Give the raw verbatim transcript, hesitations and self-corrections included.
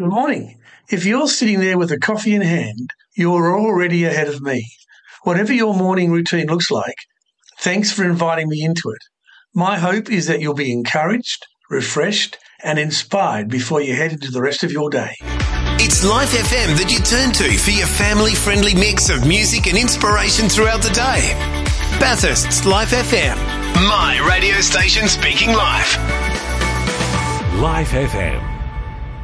Good morning. If you're sitting there with a coffee in hand, you're already ahead of me. Whatever your morning routine looks like, thanks for inviting me into it. My hope is that you'll be encouraged, refreshed, and inspired before you head into the rest of your day. It's Life F M that you turn to for your family-friendly mix of music and inspiration throughout the day. Bathurst's Life F M, my radio station speaking life. Life F M.